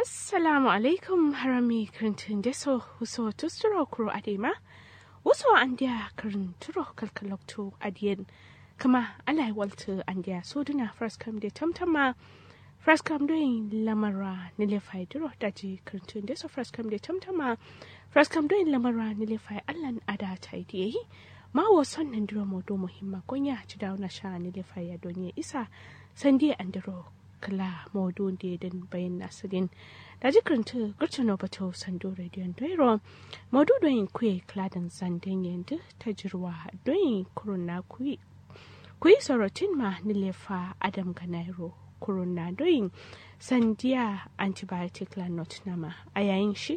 Assalamu alaikum harami kirintin deso huso tusturo kuro adema waso andia kirinturo kalkalokto adiyen kama alai waltu andia soduna first come de tamtama first come doing lamara nilefai duro daji kirintin deso first come de tamtama first come doing lamara nilefai allan ada taidiyi ma wason nan duro modo muhimma gonya ci dauna sha nilefai ya donye isa sandi andiro kala modun da den bayan nasirin da jikirinta gurcino bato sando rediyon doiro modu doyin kuye kladan zanden yanzu ta jirwa doyin kuruna kuyi sorotin ma nilefa adam ganairo kuruna doyin sandiya antibiotic la not nama a yayin shi